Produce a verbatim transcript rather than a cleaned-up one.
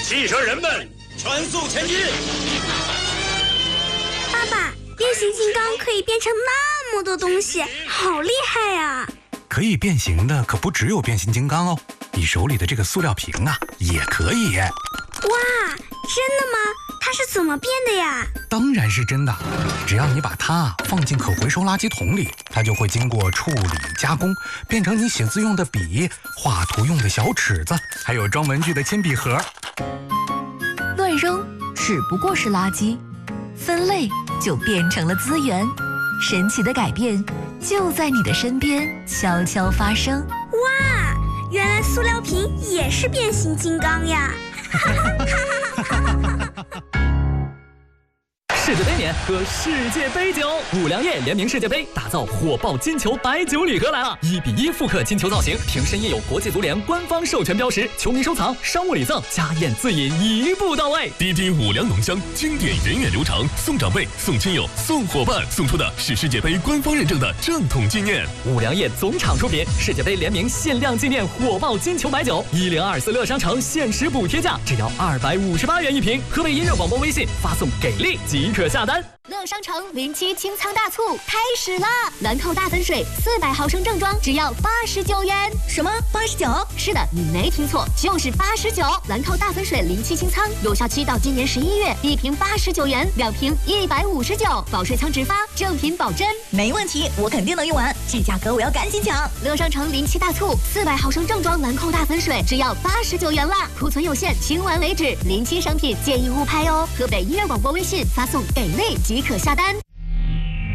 汽车人们，全速前进！ 爸爸，变形金刚可以变成那么多东西，好厉害呀！ 可以变形的可不只有变形金刚哦，你手里的这个塑料瓶啊，也可以。 哇，真的吗？它是怎么变的呀？ 当然是真的，只要你把它放进可回收垃圾桶里，它就会经过处理加工，变成你写字用的笔、画图用的小尺子，还有装文具的铅笔盒。 乱扔只不过是垃圾，分类就变成了资源。神奇的改变就在你的身边悄悄发生。 哇，原来塑料瓶也是变形金刚呀！ 世界杯年和世界杯酒，五粮液联名世界杯，打造火爆金球白酒礼盒来了！一比一复刻金球造型，瓶身印有国际足联官方授权标识，球迷收藏、商务礼赠、家宴自饮一步到位。 滴滴五粮浓香，经典源远流长，送长辈、送亲友、送伙伴，送出的是世界杯官方认证的正统纪念。 五粮液总厂出品，世界杯联名限量纪念火爆金球白酒，一零二四乐商城限时补贴价，只要二百五十八元一瓶。河北音乐广播微信发送给力即可下单。 乐商城零七清仓大促开始了，兰蔻大粉水四百毫升正装只要八十九元。 什么？八十九？ 是的，你没听错，就是八十九。兰蔻大粉水零七清仓有效期到今年十一月，一瓶八十九元，两瓶一百五十九，保税仓直发，正品保真。 没问题，我肯定能用完，这价格我要赶紧抢。 乐商城零七大促，四百毫升正装兰蔻大粉水只要八十九元了，库存有限，清完为止。零七商品建议勿拍哦。河北音乐广播微信发送给力即可下单。